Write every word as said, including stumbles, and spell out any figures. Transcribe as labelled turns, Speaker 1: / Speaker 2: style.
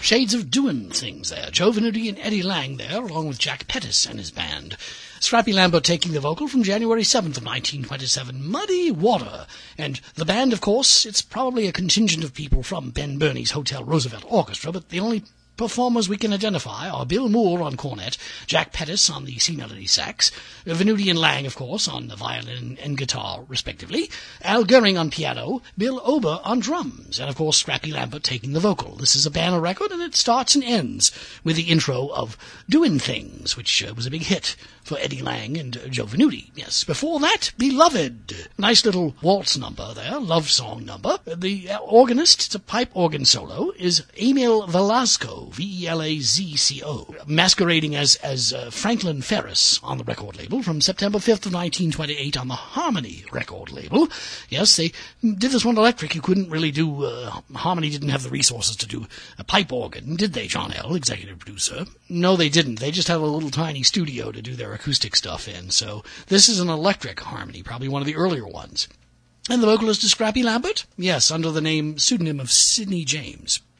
Speaker 1: shades of doing things there. Joe Venuti and Eddie Lang there, along with Jack Pettis and his band. Scrappy Lambert taking the vocal from January seventh of nineteen twenty-seven, Muddy Water. And the band, of course, it's probably a contingent of people from Ben Burney's Hotel Roosevelt Orchestra, but the only performers we can identify are Bill Moore on cornet, Jack Pettis on the C-melody sax, Venuti and Lang, of course, on the violin and guitar, respectively, Al Goering on piano, Bill Ober on drums, and, of course, Scrappy Lambert taking the vocal. This is a banner record, and it starts and ends with the intro of Doin' Things, which uh, was a big hit for Eddie Lang and uh, Joe Venuti. Yes, before that, Beloved. Nice little waltz number there, love song number. The uh, organist, it's a pipe organ solo, is Emil Velasco, V E L A Z C O, masquerading as as uh, Franklin Ferris on the record label from September fifth of nineteen twenty-eight on the Harmony record label. Yes, they did this one electric. You couldn't really do, uh, Harmony didn't have the resources to do a pipe organ, did they, John L., executive producer? No, they didn't. They just have a little tiny studio to do their acoustic stuff in. So this is an electric Harmony, probably one of the earlier ones. And the vocalist is Scrappy Lambert? Yes, under the name, pseudonym of Sidney James.